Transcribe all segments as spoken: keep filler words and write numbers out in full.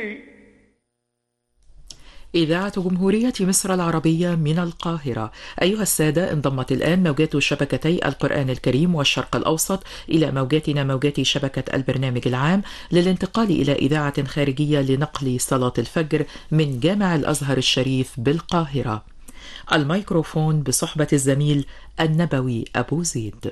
إذاعة جمهورية مصر العربية من القاهرة. أيها السادة، انضمت الآن موجات شبكتي القرآن الكريم والشرق الأوسط إلى موجاتنا موجات شبكة البرنامج العام للانتقال إلى إذاعة خارجية لنقل صلاة الفجر من جامع الأزهر الشريف بالقاهرة. الميكروفون بصحبة الزميل النبوي أبو زيد.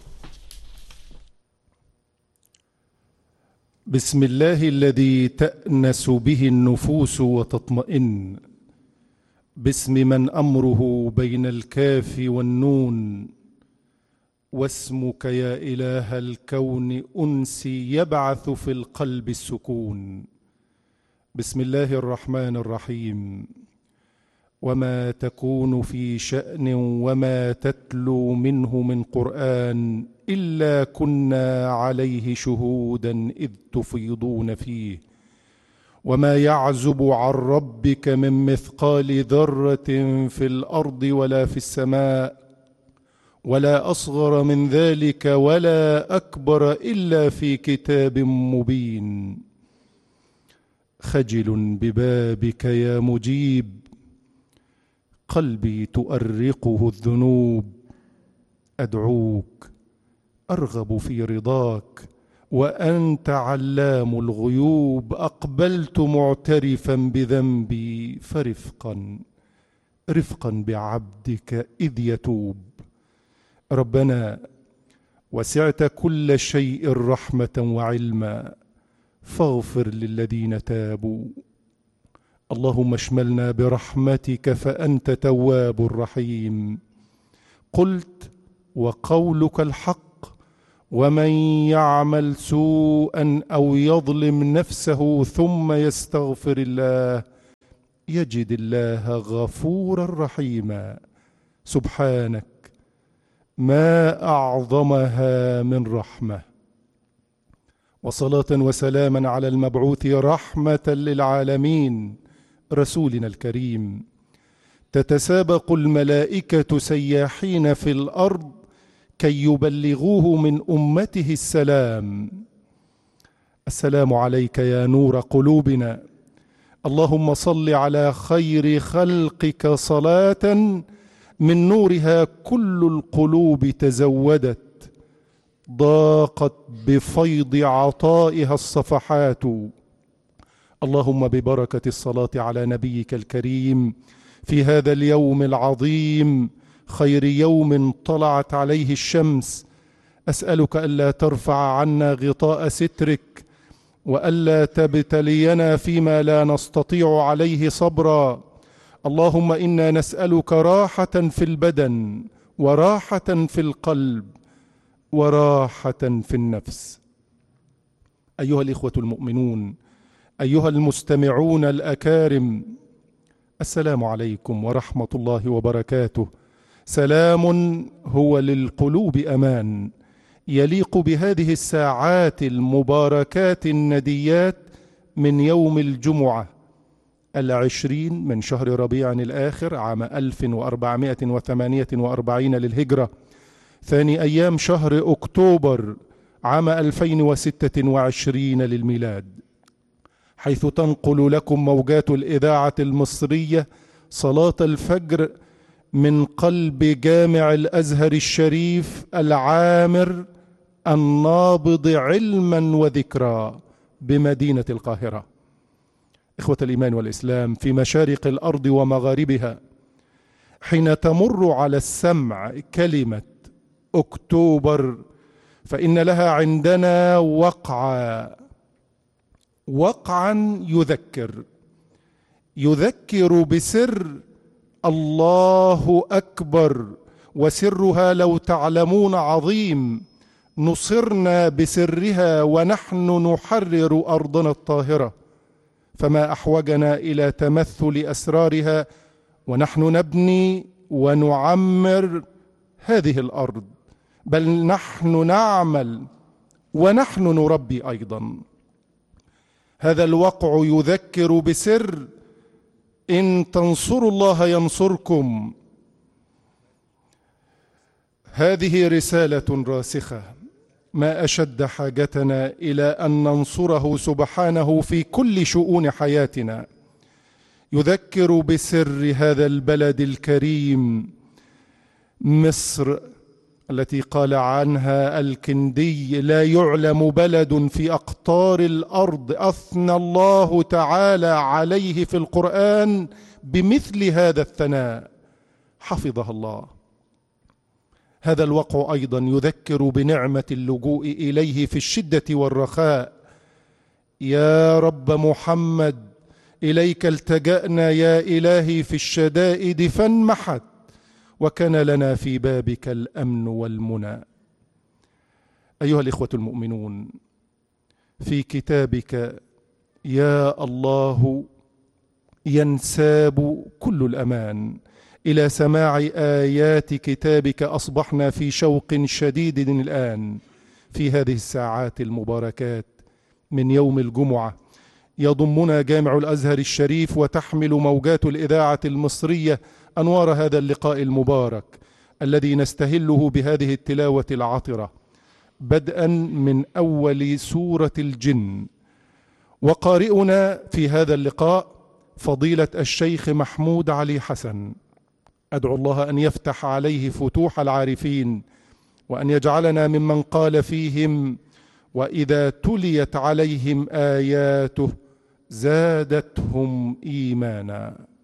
بسم الله الذي تأنس به النفوس وتطمئن، باسم من أمره بين الكاف والنون، واسمك يا إله الكون أنسي يبعث في القلب السكون. بسم الله الرحمن الرحيم. وما تكون في شأن وما تتلو منه من قرآن إلا كنا عليه شهودا إذ تفيضون فيه، وما يعزب عن ربك من مثقال ذرة في الأرض ولا في السماء ولا أصغر من ذلك ولا أكبر إلا في كتاب مبين. خجل ببابك يا مجيب، قلبي تؤرقه الذنوب، أدعوك أرغب في رضاك وأنت علام الغيوب. أقبلت معترفا بذنبي فرفقا رفقا بعبدك إذ يتوب. ربنا وسعت كل شيء رحمة وعلما، فاغفر للذين تابوا. اللهم اشملنا برحمتك فأنت تواب رحيم. قلت وقولك الحق، ومن يعمل سوءا أو يظلم نفسه ثم يستغفر الله يجد الله غفورا رحيما. سبحانك ما أعظمها من رحمة. وصلاة وسلاما على المبعوث رحمة للعالمين رسولنا الكريم. تتسابق الملائكة سياحين في الأرض كي يبلغوه من أمته السلام. السلام عليك يا نور قلوبنا. اللهم صل على خير خلقك صلاة من نورها كل القلوب تزودت، ضاقت بفيض عطائها الصفحات. اللهم ببركة الصلاة على نبيك الكريم في هذا اليوم العظيم، خير يوم طلعت عليه الشمس، أسألك ألا ترفع عنا غطاء سترك، وألا تبتلينا فيما لا نستطيع عليه صبرا. اللهم إنا نسألك راحة في البدن وراحة في القلب وراحة في النفس. أيها الإخوة المؤمنون، أيها المستمعون الأكارم، السلام عليكم ورحمة الله وبركاته. سلام هو للقلوب أمان، يليق بهذه الساعات المباركات النديات من يوم الجمعة العشرين من شهر ربيع الآخر عام ألف وأربعمائة وثمانية وأربعين للهجرة، ثاني أيام شهر أكتوبر عام ألفين وستة وعشرين للميلاد، حيث تنقل لكم موجات الإذاعة المصرية صلاة الفجر من قلب جامع الأزهر الشريف العامر النابض علما وذكرى بمدينة القاهرة. إخوة الإيمان والإسلام، في مشارق الأرض ومغاربها، حين تمر على السمع كلمة أكتوبر فإن لها عندنا وقعا وقعا يذكر يذكر بسر الله أكبر، وسرها لو تعلمون عظيم. نصرنا بسرها ونحن نحرر أرضنا الطاهرة، فما أحوجنا إلى تمثل أسرارها ونحن نبني ونعمر هذه الأرض، بل نحن نعمل ونحن نربي أيضا. هذا الوقع يذكر بسر إن تنصروا الله ينصركم. هذه رسالة راسخة ما أشد حاجتنا إلى أن ننصره سبحانه في كل شؤون حياتنا. يذكر بسر هذا البلد الكريم مصر التي قال عنها الكندي: لا يعلم بلد في أقطار الأرض أثنى الله تعالى عليه في القرآن بمثل هذا الثناء. حفظها الله. هذا الوقع أيضا يذكر بنعمة اللجوء إليه في الشدة والرخاء. يا رب محمد إليك التجأنا يا إلهي في الشدائد فانمحت، وكان لنا في بابك الأمن والمنى. أيها الإخوة المؤمنون، في كتابك يا الله ينساب كل الأمان إلى سماع آيات كتابك. أصبحنا في شوق شديد الآن في هذه الساعات المباركات من يوم الجمعة. يضمنا جامع الأزهر الشريف وتحمل موجات الإذاعة المصرية أنوار هذا اللقاء المبارك الذي نستهله بهذه التلاوة العطرة، بدءا من أول سورة الجن. وقارئنا في هذا اللقاء فضيلة الشيخ محمود علي حسن. أدعو الله أن يفتح عليه فتوح العارفين، وأن يجعلنا ممن قال فيهم: وإذا تليت عليهم آياته زادتهم إيمانا.